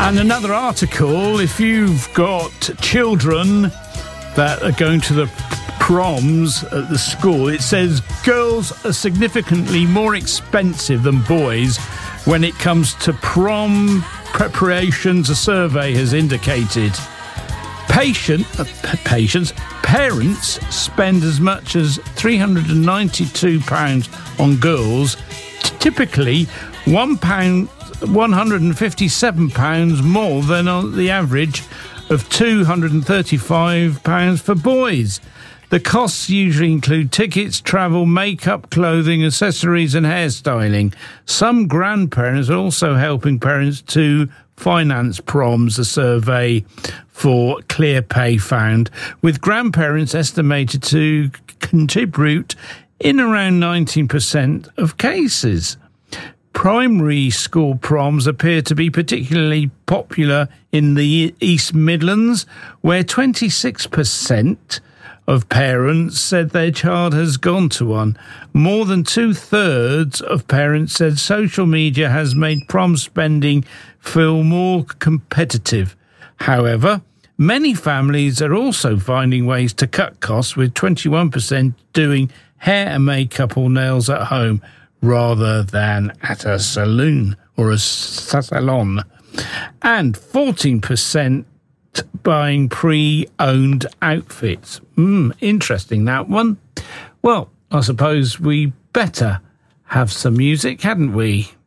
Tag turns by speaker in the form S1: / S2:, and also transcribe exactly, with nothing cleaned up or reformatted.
S1: And another article, if you've got children that are going to the proms at the school, it says girls are significantly more expensive than boys when it comes to prom preparations, a survey has indicated. Patient, uh, patients, parents spend as much as three hundred ninety-two pounds on girls, typically one pound, one hundred fifty-seven pounds more than on the average of two hundred thirty-five pounds for boys. The costs usually include tickets, travel, makeup, clothing, accessories and hairstyling. Some grandparents are also helping parents to finance proms, a survey for ClearPay found, with grandparents estimated to contribute in around nineteen percent of cases. Primary school proms appear to be particularly popular in the East Midlands, where twenty-six percent of parents said their child has gone to one. More than two-thirds of parents said social media has made prom spending feel more competitive. However, many families are also finding ways to cut costs, with twenty-one percent doing hair and makeup or nails at home rather than at a saloon or a salon. And fourteen percent buying pre-owned outfits. Hmm, interesting, that one. Well, I suppose we better have some music, hadn't we?